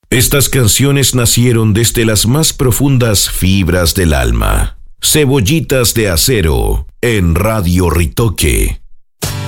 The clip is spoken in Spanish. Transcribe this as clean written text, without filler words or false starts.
Estas canciones nacieron desde las más profundas fibras del alma. Cebollitas de Acero en Radio Ritoque.